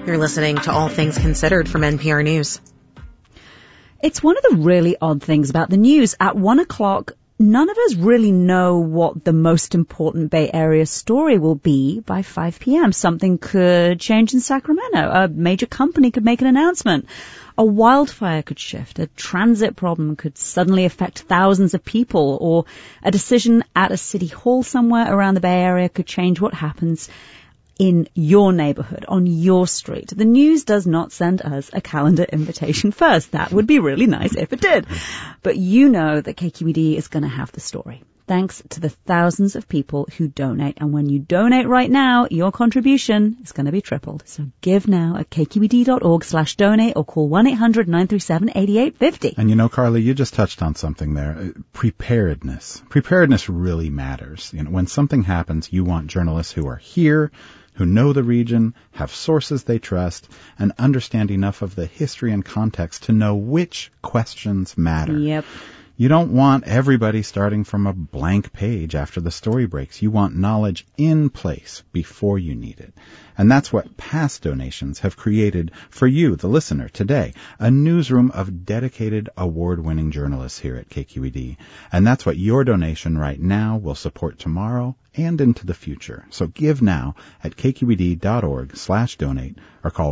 You're listening to All Things Considered from NPR News. It's one of the really odd things about the news. At 1 o'clock, none of us really know what the most important Bay Area story will be by 5 p.m. Something could change in Sacramento. A major company could make an announcement. A wildfire could shift. A transit problem could suddenly affect thousands of people. Or a decision at a city hall somewhere around the Bay Area could change what happens in your neighborhood, on your street. The news does not send us a calendar invitation first. That would be really nice if it did. But you know that KQED is going to have the story, thanks to the thousands of people who donate. And when you donate right now, your contribution is going to be tripled. So give now at kqed.org/donate or call 1-800-937-8850. And you know, Carly, you just touched on something there. Preparedness. Preparedness really matters. You know, when something happens, you want journalists who are here, who know the region, have sources they trust, and understand enough of the history and context to know which questions matter. Yep. You don't want everybody starting from a blank page after the story breaks. You want knowledge in place before you need it. And that's what past donations have created for you, the listener, today. A newsroom of dedicated, award-winning journalists here at KQED. And that's what your donation right now will support tomorrow and into the future. So give now at kqed.org/donate or call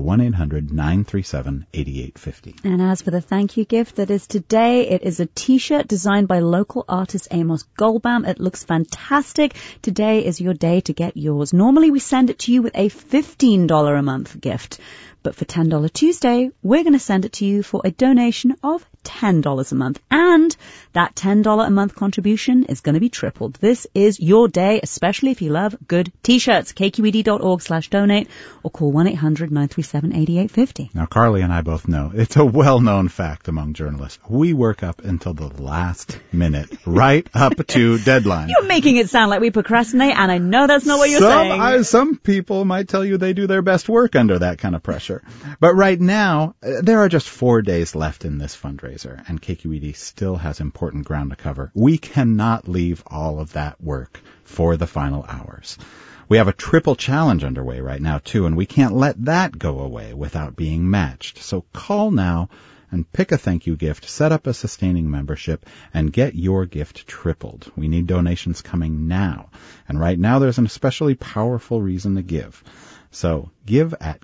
1-800-937-8850. And as for the thank you gift that is today, it is a T-shirt designed by local artist Amos Goldbaum. It looks fantastic. Today is your day to get yours. Normally we send it to you with a $15 a month gift. But for $10 Tuesday, we're going to send it to you for a donation of $10 a month. And that $10 a month contribution is going to be tripled. This is your day, especially if you love good T-shirts. kqed.org/donate or call 1-800-937-8850. Now, Carly and I both know it's a well-known fact among journalists. We work up until the last minute, right up to deadline. You're making it sound like we procrastinate, and I know that's not what you're saying. Some people might tell you they do their best work under that kind of pressure. But right now, there are just 4 days left in this fundraiser, and KQED still has important ground to cover. We cannot leave all of that work for the final hours. We have a triple challenge underway right now, too, and we can't let that go away without being matched. So call now and pick a thank you gift, set up a sustaining membership, and get your gift tripled. We need donations coming now. And right now, there's an especially powerful reason to give. So give at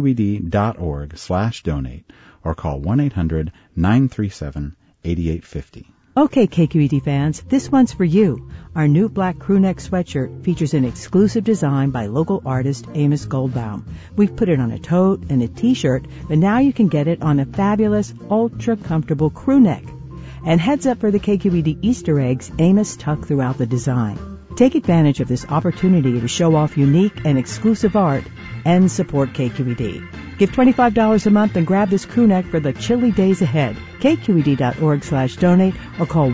kqed.org/donate or call 1-800-937-8850. Okay, KQED fans, this one's for you. Our new black crewneck sweatshirt features an exclusive design by local artist Amos Goldbaum. We've put it on a tote and a t-shirt, but now you can get it on a fabulous, ultra-comfortable crewneck. And heads up for the KQED Easter eggs Amos tucked throughout the design. Take advantage of this opportunity to show off unique and exclusive art and support KQED. Give $25 a month and grab this crewneck for the chilly days ahead. kqed.org/donate or call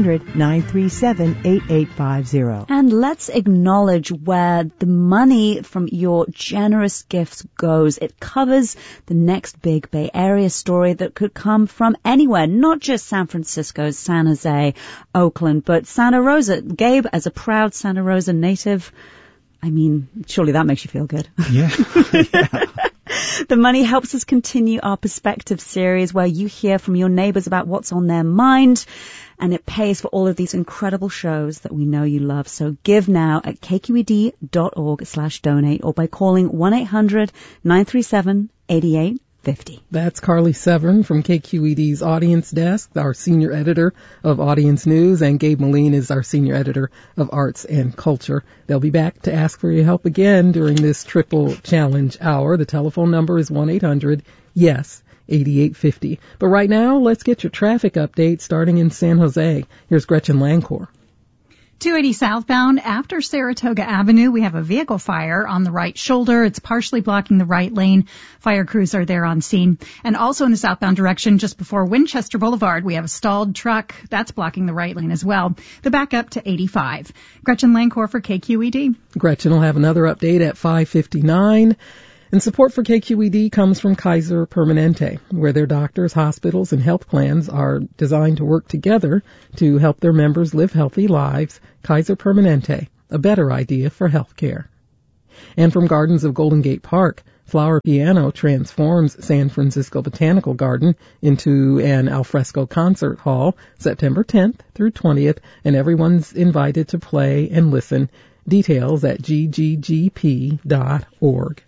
1-800-937-8850. And let's acknowledge where the money from your generous gifts goes. It covers the next big Bay Area story that could come from anywhere, not just San Francisco, San Jose, Oakland, but Santa Rosa. Gabe, as a proud Santa Rosa native, I mean, surely that makes you feel good. Yeah. The money helps us continue our Perspective series where you hear from your neighbors about what's on their mind, and it pays for all of these incredible shows that we know you love. So give now at kqed.org/donate or by calling 1-800-937-8850. That's Carly Severn from KQED's Audience Desk, our senior editor of Audience News, and Gabe Moline is our senior editor of Arts and Culture. They'll be back to ask for your help again during this triple challenge hour. The telephone number is 1-800-YES-8850. But right now, let's get your traffic update starting in San Jose. Here's Gretchen Lancor. 280 southbound after Saratoga Avenue, we have a vehicle fire on the right shoulder. It's partially blocking the right lane. Fire crews are there on scene. And also in the southbound direction, just before Winchester Boulevard, we have a stalled truck. That's blocking the right lane as well. The backup to 85. Gretchen Lancor for KQED. Gretchen will have another update at 5:59. And support for KQED comes from Kaiser Permanente, where their doctors, hospitals, and health plans are designed to work together to help their members live healthy lives. Kaiser Permanente, a better idea for health care. And from Gardens of Golden Gate Park, Flower Piano transforms San Francisco Botanical Garden into an alfresco concert hall September 10th through 20th, and everyone's invited to play and listen. Details at gggp.org.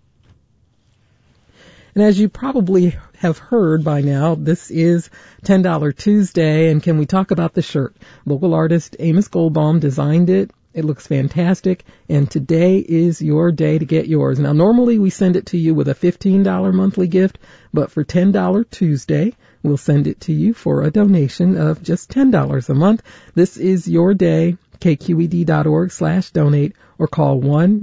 And as you probably have heard by now, this is $10 Tuesday, and can we talk about the shirt? Local artist Amos Goldbaum designed it. It looks fantastic, and today is your day to get yours. Now, normally we send it to you with a $15 monthly gift, but for $10 Tuesday, we'll send it to you for a donation of just $10 a month. This is your day, kqed.org/donate, or call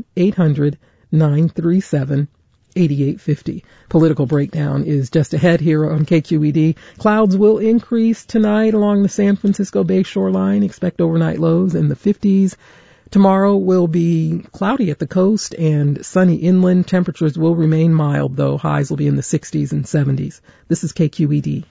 1-800-937-8850. Political Breakdown is just ahead here on KQED. Clouds will increase tonight along the San Francisco Bay shoreline. Expect overnight lows in the 50s. Tomorrow will be cloudy at the coast and sunny inland. Temperatures will remain mild, though. Highs will be in the 60s and 70s. This is KQED.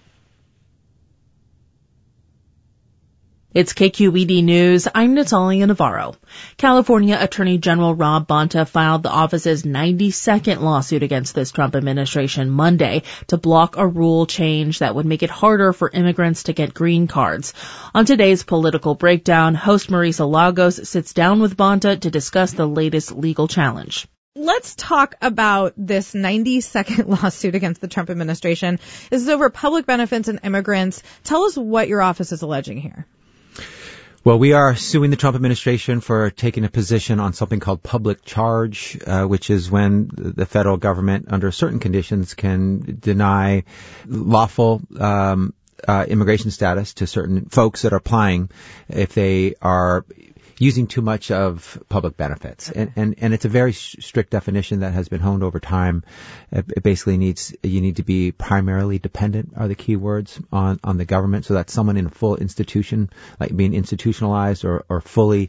It's KQED News. I'm Natalia Navarro. California Attorney General Rob Bonta filed the office's 92nd lawsuit against this Trump administration Monday to block a rule change that would make it harder for immigrants to get green cards. On today's Political Breakdown, host Marisa Lagos sits down with Bonta to discuss the latest legal challenge. Let's talk about this 92nd lawsuit against the Trump administration. This is over public benefits and immigrants. Tell us what your office is alleging here. Well, we are suing the Trump administration for taking a position on something called public charge, which is when the federal government, under certain conditions, can deny lawful immigration status to certain folks that are applying if they are using too much of public benefits. And it's a very strict definition that has been honed over time. It basically you need to be primarily dependent are the key words on the government. So that's someone in a full institution, like being institutionalized or fully,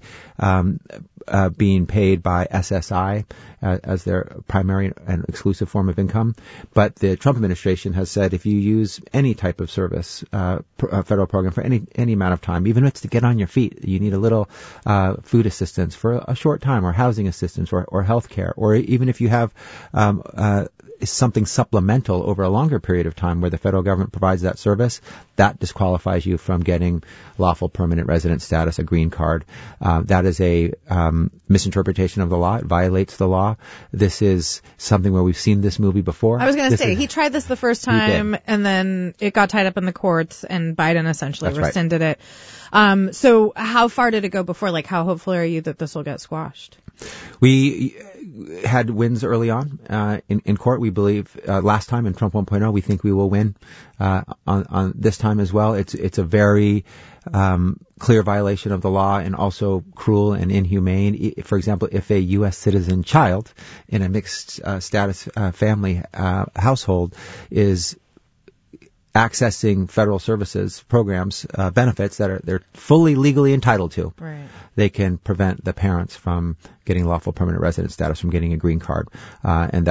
being paid by SSI as their primary and exclusive form of income. But the Trump administration has said if you use any type of service, federal program for any amount of time, even if it's to get on your feet, you need a little food assistance for a short time, or housing assistance, or health care, or even if you have something supplemental over a longer period of time where the federal government provides that service, that disqualifies you from getting lawful permanent resident status, a green card. That is a misinterpretation of the law. It violates the law. This is something where we've seen this movie before. I was going to say, he tried this the first time, and then it got tied up in the courts, and Biden essentially rescinded it. So how far did it go before? Like, how hopeful are you that this will get squashed? We had wins early on in court. We believe last time in Trump 1.0, we think we will win on this time as well. It's a very clear violation of the law, and also cruel and inhumane. For example, if a U.S. citizen child in a mixed status family household is accessing federal services, programs, benefits that they're fully legally entitled to, right, they can prevent the parents from getting lawful permanent resident status, from getting a green card, we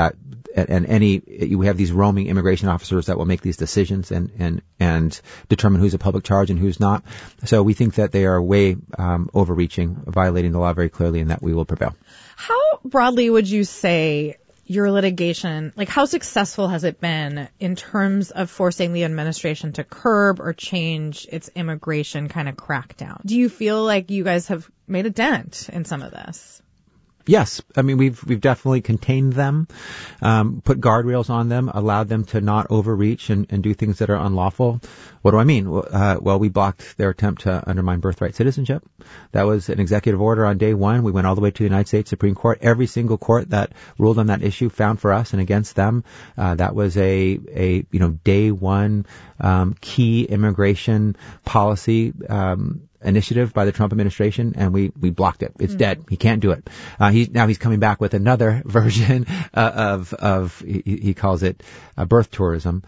have these roaming immigration officers that will make these decisions and determine who's a public charge and who's not. So we think that they are way overreaching, violating the law very clearly, and that we will prevail. How broadly would you say your litigation, like how successful has it been in terms of forcing the administration to curb or change its immigration kind of crackdown? Do you feel like you guys have made a dent in some of this? Yes. I mean, we've definitely contained them, put guardrails on them, allowed them to not overreach and do things that are unlawful. What do I mean? Well, we blocked their attempt to undermine birthright citizenship. That was an executive order on day one. We went all the way to the United States Supreme Court. Every single court that ruled on that issue found for us and against them. That was a day one, key immigration policy, initiative by the Trump administration, and we blocked it. It's dead. He can't do it. He's coming back with another version of he calls it birth tourism.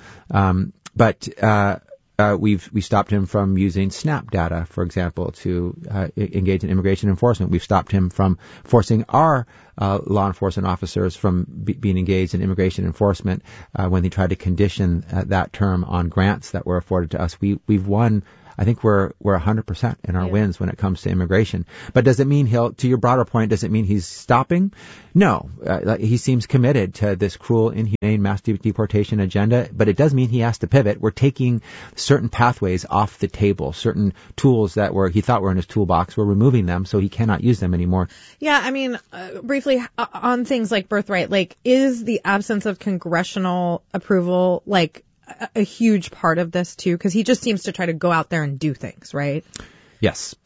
We stopped him from using SNAP data, for example, to engage in immigration enforcement. We've stopped him from forcing our law enforcement officers from being engaged in immigration enforcement when they tried to condition that term on grants that were afforded to us. We've won I think we're 100% in our wins when it comes to immigration. But does it mean to your broader point, does it mean he's stopping? No. He seems committed to this cruel, inhumane mass deportation agenda, but it does mean he has to pivot. We're taking certain pathways off the table, certain tools that he thought were in his toolbox. We're removing them so he cannot use them anymore. Yeah, I mean, briefly on things like birthright, like, is the absence of congressional approval like a huge part of this too? Because he just seems to try to go out there and do things, right? Yes.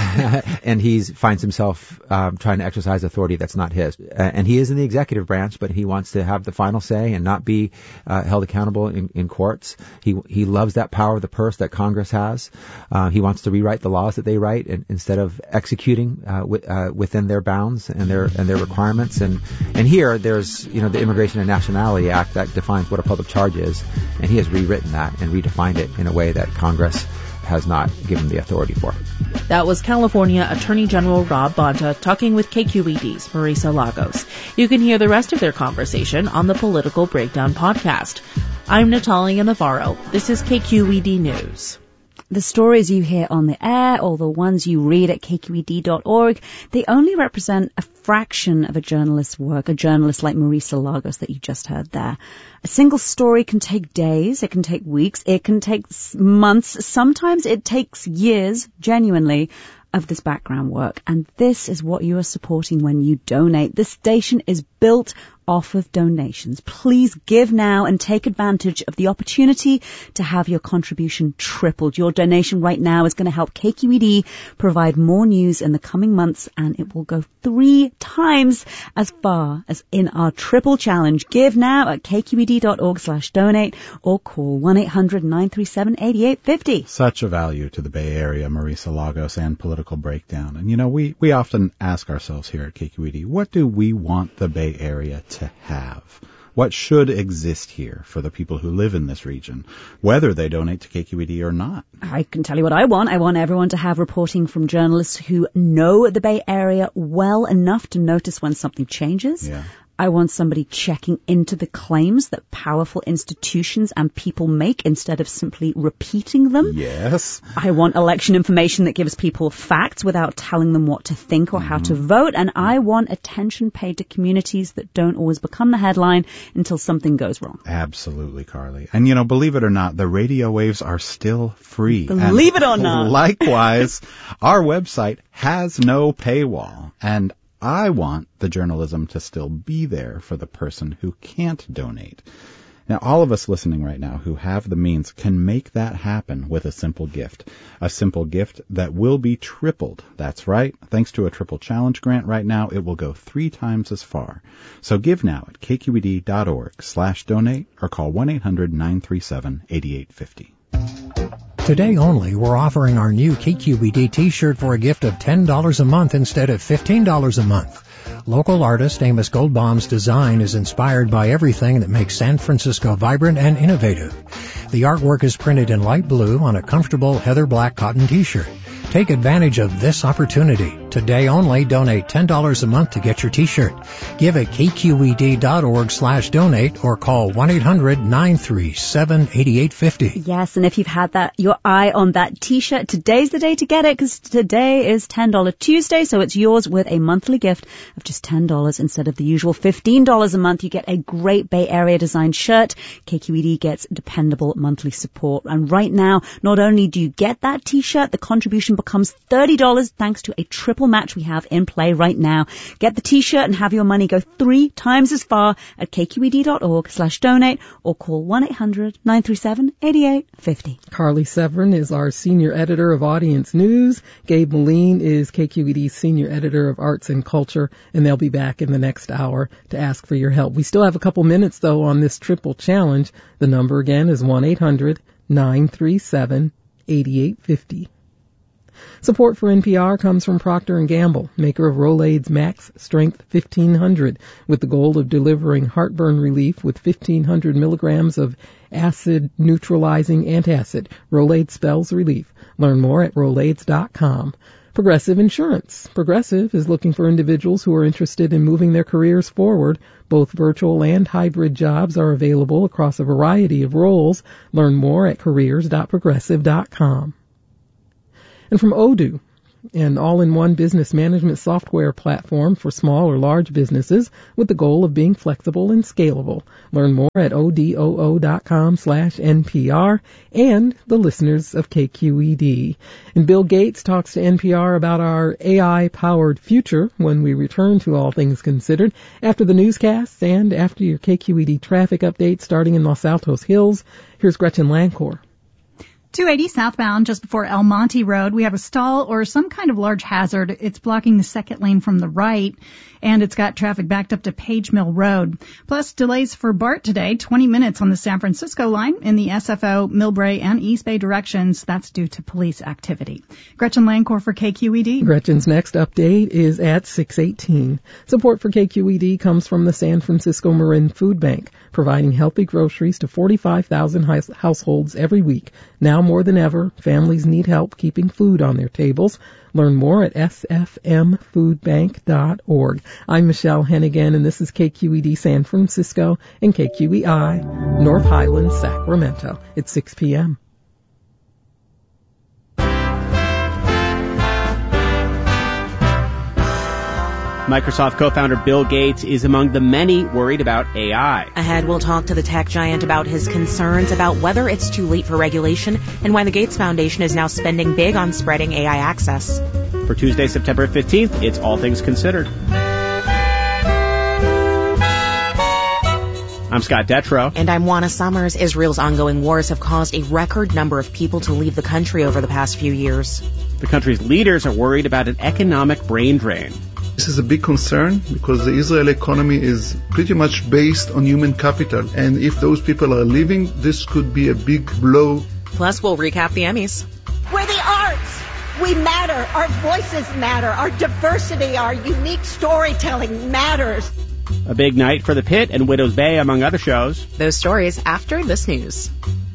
And he finds himself trying to exercise authority that's not his. And he is in the executive branch, but he wants to have the final say and not be held accountable in courts. He loves that power of the purse that Congress has. He wants to rewrite the laws that they write instead of executing within their bounds and their requirements. And here there's the Immigration and Nationality Act that defines what a public charge is, and he has rewritten that and redefined it in a way that Congress has not given the authority for. That was California Attorney General Rob Bonta talking with KQED's Marisa Lagos. You can hear the rest of their conversation on the Political Breakdown podcast. I'm Natalia Navarro. This is KQED News. The stories you hear on the air or the ones you read at kqed.org, they only represent a fraction of a journalist's work, a journalist like Marisa Lagos that you just heard there. A single story can take days, it can take weeks, it can take months, sometimes it takes years, genuinely, of this background work. And this is what you are supporting when you donate. This station is built off of donations. Please give now and take advantage of the opportunity to have your contribution tripled. Your donation right now is going to help KQED provide more news in the coming months, and it will go 3 times as far as in our triple challenge. Give now at kqed.org/donate or call 1-800-937-8850. Such a value to the Bay Area, Marisa Lagos, and Political Breakdown. And we often ask ourselves here at KQED, what do we want the Bay Area to have? What should exist here for the people who live in this region, whether they donate to KQED or not? I can tell you what I want. I want everyone to have reporting from journalists who know the Bay Area well enough to notice when something changes. Yeah. I want somebody checking into the claims that powerful institutions and people make instead of simply repeating them. Yes. I want election information that gives people facts without telling them what to think or how to vote. And I want attention paid to communities that don't always become the headline until something goes wrong. Absolutely, Carly. And believe it or not, the radio waves are still free. Believe it or not. Likewise, our website has no paywall. And I want the journalism to still be there for the person who can't donate. Now, all of us listening right now who have the means can make that happen with a simple gift. A simple gift that will be tripled. That's right. Thanks to a triple challenge grant right now, it will go 3 times as far. So give now at kqed.org/donate or call 1-800-937-8850. Today only, we're offering our new KQED t-shirt for a gift of $10 a month instead of $15 a month. Local artist Amos Goldbaum's design is inspired by everything that makes San Francisco vibrant and innovative. The artwork is printed in light blue on a comfortable heather black cotton t-shirt. Take advantage of this opportunity. Today only, donate $10 a month to get your t-shirt. Give at kqed.org/donate or call 1-800-937-8850. Yes, and if you've had your eye on that t-shirt, today's the day to get it, because today is $10 Tuesday, so it's yours with a monthly gift of just $10 instead of the usual $15 a month. You get a great Bay Area designed shirt. KQED gets dependable monthly support. And right now, not only do you get that t-shirt, the contribution becomes $30 thanks to a triple match we have in play right now. Get the t-shirt and have your money go 3 times as far at kqed.org/donate or call 1-800-937-8850. Carly Severin is our senior editor of Audience News. Gabe Moline is KQED's senior editor of Arts and Culture, and they'll be back in the next hour to ask for your help. We still have a couple minutes, though, on this triple challenge. The number again is 1-800-937-8850. Support for NPR comes from Procter & Gamble, maker of Rolaids Max Strength 1500, with the goal of delivering heartburn relief with 1,500 milligrams of acid-neutralizing antacid. Rolaids spells relief. Learn more at Rolaids.com. Progressive Insurance. Progressive is looking for individuals who are interested in moving their careers forward. Both virtual and hybrid jobs are available across a variety of roles. Learn more at careers.progressive.com. And from Odoo, an all-in-one business management software platform for small or large businesses with the goal of being flexible and scalable. Learn more at odoo.com/NPR and the listeners of KQED. And Bill Gates talks to NPR about our AI-powered future when we return to All Things Considered after the newscasts and after your KQED traffic update starting in Los Altos Hills. Here's Gretchen Lancor. 280 southbound just before El Monte Road. We have a stall or some kind of large hazard. It's blocking the second lane from the right, and it's got traffic backed up to Page Mill Road. Plus delays for BART today, 20 minutes on the San Francisco line in the SFO, Millbrae, and East Bay directions. That's due to police activity. Gretchen Lancor for KQED. Gretchen's next update is at 6:18. Support for KQED comes from the San Francisco Marin Food Bank, providing healthy groceries to 45,000 households every week. Now more than ever, families need help keeping food on their tables. Learn more at sfmfoodbank.org. I'm Michelle Hennigan, and this is KQED San Francisco and KQEI North Highlands, Sacramento. It's 6 p.m. Microsoft co-founder Bill Gates is among the many worried about AI. Ahead, we'll talk to the tech giant about his concerns about whether it's too late for regulation and why the Gates Foundation is now spending big on spreading AI access. For Tuesday, September 15th, it's All Things Considered. I'm Scott Detrow. And I'm Juana Summers. Israel's ongoing wars have caused a record number of people to leave the country over the past few years. The country's leaders are worried about an economic brain drain. This is a big concern because the Israeli economy is pretty much based on human capital. And if those people are leaving, this could be a big blow. Plus, we'll recap the Emmys. We're the arts. We matter. Our voices matter. Our diversity, our unique storytelling matters. A big night for The Pit and Widow's Bay, among other shows. Those stories after this news.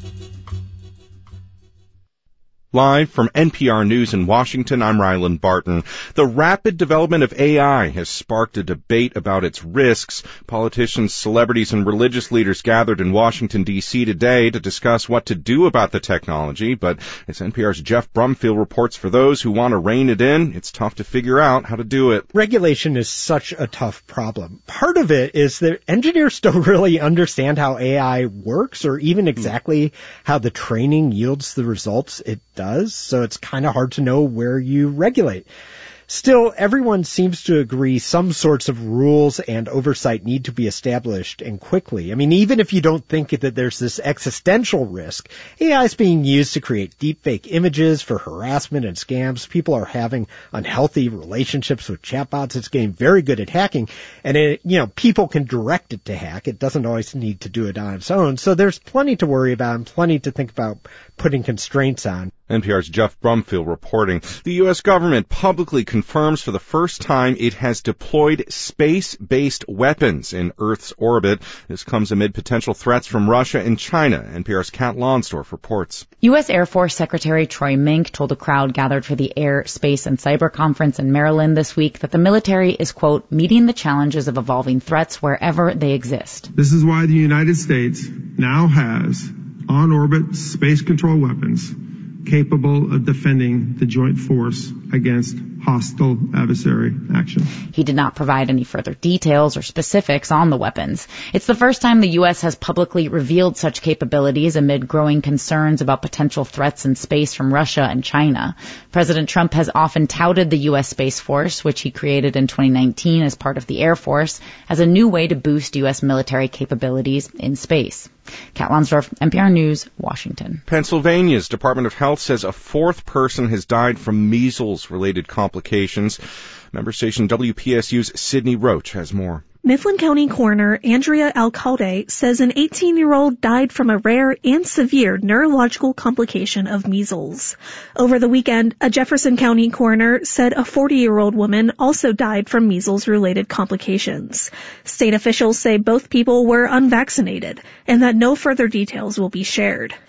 Live from NPR News in Washington, I'm Ryland Barton. The rapid development of AI has sparked a debate about its risks. Politicians, celebrities, and religious leaders gathered in Washington, D.C. today to discuss what to do about the technology. But as NPR's Jeff Brumfield reports, for those who want to rein it in, it's tough to figure out how to do it. Regulation is such a tough problem. Part of it is that engineers don't really understand how AI works or even exactly how the training yields the results it does. So it's kind of hard to know where you regulate. Still, everyone seems to agree some sorts of rules and oversight need to be established and quickly. I mean, even if you don't think that there's this existential risk, AI is being used to create deepfake images for harassment and scams. People are having unhealthy relationships with chatbots. It's getting very good at hacking. And people can direct it to hack. It doesn't always need to do it on its own. So there's plenty to worry about and plenty to think about putting constraints on. NPR's Jeff Brumfield reporting. The U.S. government publicly confirms for the first time it has deployed space-based weapons in Earth's orbit. This comes amid potential threats from Russia and China. NPR's Kat Lonsdorf reports. U.S. Air Force Secretary Troy Mink told a crowd gathered for the Air, Space, and Cyber Conference in Maryland this week that the military is, quote, meeting the challenges of evolving threats wherever they exist. This is why the United States now has on-orbit space control weapons capable of defending the joint force against hostile adversary action. He did not provide any further details or specifics on the weapons. It's the first time the U.S. has publicly revealed such capabilities amid growing concerns about potential threats in space from Russia and China. President Trump has often touted the U.S. Space Force, which he created in 2019 as part of the Air Force, as a new way to boost U.S. military capabilities in space. Kat Lonsdorf, NPR News, Washington. Pennsylvania's Department of Health says a fourth person has died from measles-related complications. Member station WPSU's Sydney Roach has more. Mifflin County Coroner Andrea Alcalde says an 18-year-old died from a rare and severe neurological complication of measles. Over the weekend, a Jefferson County coroner said a 40-year-old woman also died from measles-related complications. State officials say both people were unvaccinated and that no further details will be shared.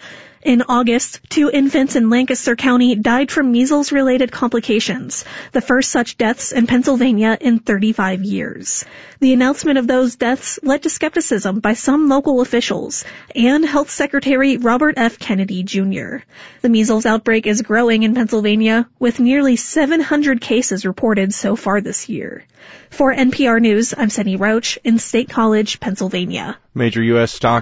In August, 2 infants in Lancaster County died from measles-related complications, the first such deaths in Pennsylvania in 35 years. The announcement of those deaths led to skepticism by some local officials and Health Secretary Robert F. Kennedy, Jr. The measles outbreak is growing in Pennsylvania, with nearly 700 cases reported so far this year. For NPR News, I'm Sunny Roach in State College, Pennsylvania. Major U.S. stock